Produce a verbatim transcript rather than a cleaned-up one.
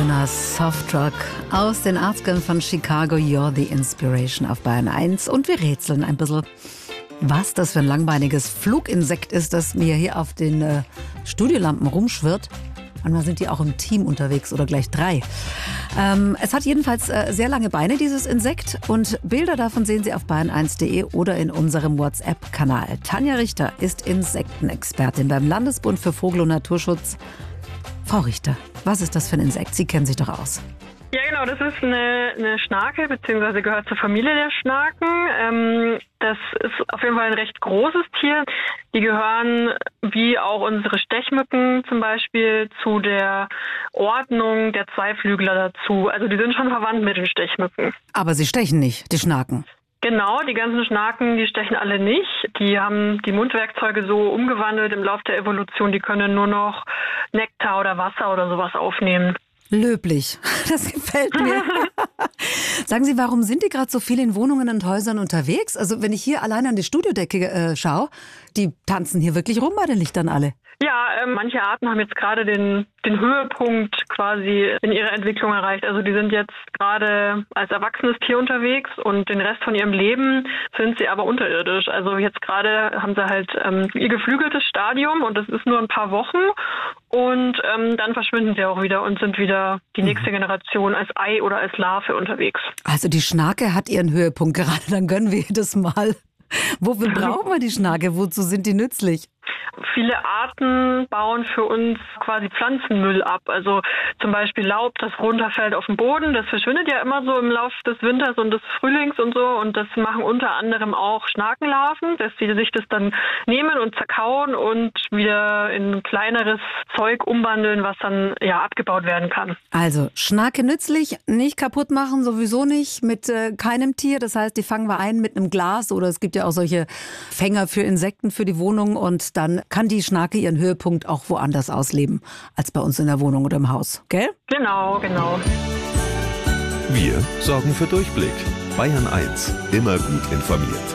Schöner Softrock aus den achtzigern von Chicago, You're the Inspiration auf Bayern eins. Und wir rätseln ein bisschen, was das für ein langbeiniges Fluginsekt ist, das mir hier auf den äh, Studiolampen rumschwirrt. Manchmal sind die auch im Team unterwegs oder gleich drei. Ähm, es hat jedenfalls äh, sehr lange Beine, dieses Insekt. Und Bilder davon sehen Sie auf bayern eins punkt de oder in unserem WhatsApp-Kanal. Tanja Richter ist Insektenexpertin beim Landesbund für Vogel- und Naturschutz. Frau Richter, was ist das für ein Insekt? Sie kennen sich doch aus. Ja, genau, das ist eine, eine Schnake, beziehungsweise gehört zur Familie der Schnaken. Ähm, das ist auf jeden Fall ein recht großes Tier. Die gehören, wie auch unsere Stechmücken zum Beispiel, zu der Ordnung der Zweiflügler dazu. Also die sind schon verwandt mit den Stechmücken. Aber sie stechen nicht, die Schnaken. Genau, die ganzen Schnaken, die stechen alle nicht. Die haben die Mundwerkzeuge so umgewandelt im Laufe der Evolution, die können nur noch Nektar oder Wasser oder sowas aufnehmen. Löblich, das gefällt mir. Sagen Sie, warum sind die gerade so viel in Wohnungen und Häusern unterwegs? Also wenn ich hier allein an die Studiodecke äh, schaue, die tanzen hier wirklich rum bei den Lichtern alle. Ja, äh, manche Arten haben jetzt gerade den, den Höhepunkt quasi in ihrer Entwicklung erreicht. Also die sind jetzt gerade als erwachsenes Tier unterwegs und den Rest von ihrem Leben sind sie aber unterirdisch. Also jetzt gerade haben sie halt ähm, ihr geflügeltes Stadium und das ist nur ein paar Wochen und ähm, dann verschwinden sie auch wieder und sind wieder die nächste Generation als Ei oder als Larve unterwegs. Also die Schnake hat ihren Höhepunkt gerade, dann gönnen wir ihr das mal. Wofür brauchen wir die Schnake? Wozu sind die nützlich? Viele Arten bauen für uns quasi Pflanzenmüll ab. Also zum Beispiel Laub, das runterfällt auf den Boden. Das verschwindet ja immer so im Laufe des Winters und des Frühlings und so. Und das machen unter anderem auch Schnakenlarven, dass sie sich das dann nehmen und zerkauen und wieder in kleineres Zeug umwandeln, was dann ja abgebaut werden kann. Also Schnake nützlich, nicht kaputt machen, sowieso nicht, mit äh, keinem Tier. Das heißt, die fangen wir ein mit einem Glas oder es gibt ja auch solche Fänger für Insekten für die Wohnung und dann kann die Schnake ihren Höhepunkt auch woanders ausleben, als bei uns in der Wohnung oder im Haus, gell? Genau, genau. Wir sorgen für Durchblick. Bayern eins, immer gut informiert.